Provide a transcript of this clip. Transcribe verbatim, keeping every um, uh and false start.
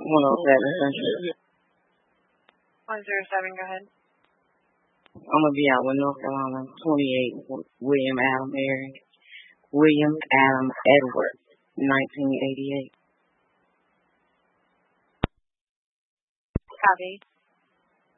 one oh seven Central. one zero seven, go ahead. I'm gonna be out with North Carolina, twenty-eight William Adam Mary, William Adam Edward, nineteen eighty-eight. Copy.